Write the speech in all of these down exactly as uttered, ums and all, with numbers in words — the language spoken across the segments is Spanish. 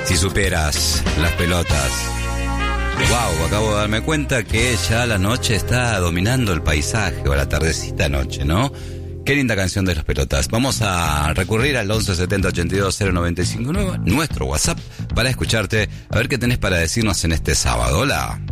Si supieras las pelotas. Wow, acabo de darme cuenta que ya la noche está dominando el paisaje, o la tardecita noche, ¿no? Qué linda canción de Las Pelotas. Vamos a recurrir al once setenta ochenta y dos cero noventa y cinco nueve, nuestro WhatsApp, para escucharte, a ver qué tenés para decirnos en este sábado. Hola.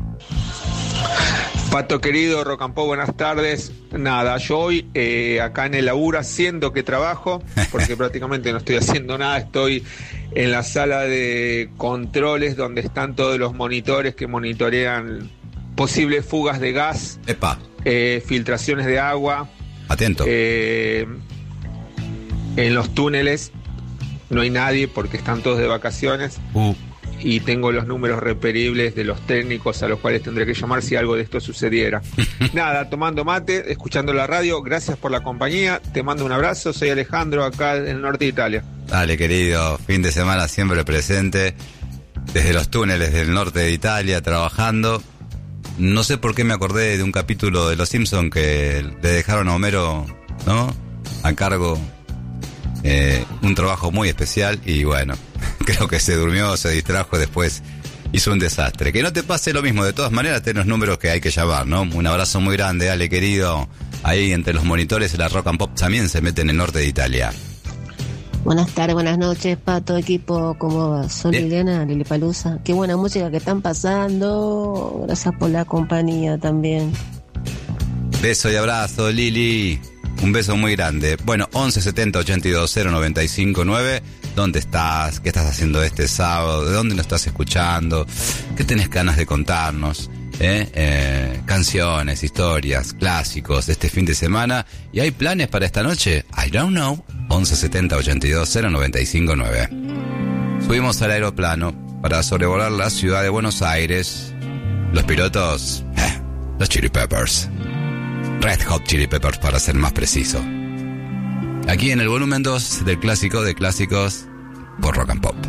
Pato querido, Rock and Pop, buenas tardes. Nada, yo hoy eh, acá en el laburo haciendo que trabajo, porque prácticamente no estoy haciendo nada, estoy en la sala de controles donde están todos los monitores que monitorean posibles fugas de gas, Epa. Eh, filtraciones de agua. Atento. Eh, en los túneles no hay nadie porque están todos de vacaciones. Uh. Y tengo los números reperibles de los técnicos a los cuales tendré que llamar si algo de esto sucediera. Nada, tomando mate, escuchando la radio, gracias por la compañía, te mando un abrazo, soy Alejandro, acá en el norte de Italia. Dale, querido, fin de semana siempre presente, desde los túneles del norte de Italia, trabajando. No sé por qué me acordé de un capítulo de Los Simpson que le dejaron a Homero, ¿no?, a cargo eh, un trabajo muy especial y bueno, creo que se durmió, se distrajo, después hizo un desastre. Que no te pase lo mismo, de todas maneras ten los números que hay que llamar, ¿no? Un abrazo muy grande, Ale, querido. Ahí entre los monitores de la Rock and Pop también se mete en el norte de Italia. Buenas tardes, buenas noches, Pato, equipo, ¿cómo va? Soy Bien. Liliana, Lili Palusa. Qué buena música que están pasando. Gracias por la compañía también. Beso y abrazo, Lili. Un beso muy grande. Bueno, once setenta ochenta y dos cero noventa y cinco nueve. ¿Dónde estás? ¿Qué estás haciendo este sábado? ¿De dónde nos estás escuchando? ¿Qué tenés ganas de contarnos? ¿Eh? Eh, canciones, historias, clásicos de este fin de semana. ¿Y hay planes para esta noche? I don't know. once setenta ochenta y dos cero noventa y cinco nueve. Subimos al aeroplano para sobrevolar la ciudad de Buenos Aires. Los pilotos, eh, los Chili Peppers. Red Hot Chili Peppers, para ser más preciso. Aquí en el volumen dos del clásico de clásicos por Rock and Pop.